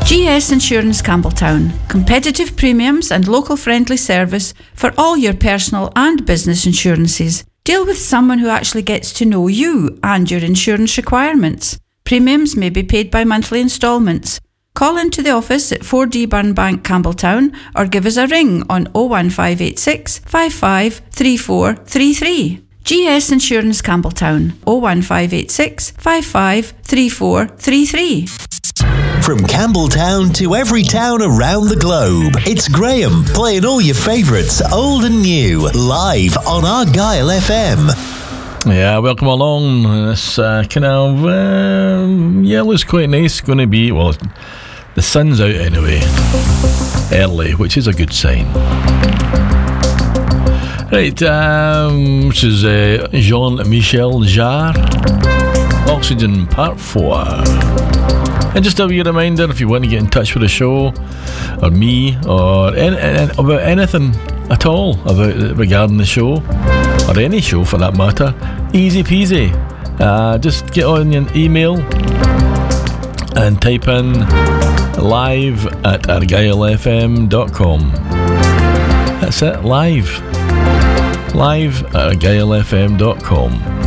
GS Insurance Campbelltown. Competitive premiums and local friendly service for all your personal and business insurances. Deal with someone who actually gets to know you and your insurance requirements. Premiums may be paid by monthly instalments. Call into the office at 4D Burnbank, Campbelltown, or give us a ring on 01586 55 3433. GS Insurance Campbelltown, 01586 55 3433. From Campbelltown to every town around the globe, it's Graham playing all your favourites, old and new, live on Argyle FM. Yeah, welcome along. This kind of, looks quite nice. Going to be, well, the sun's out anyway, early, which is a good sign. Right, this is Jean-Michel Jarre, Oxygen Part 4. And just a wee reminder, if you want to get in touch with the show, or me, or about anything at all regarding the show, or any show for that matter, easy peasy. Just get on your email and type in live@argylefm.com. That's it, live@argylefm.com.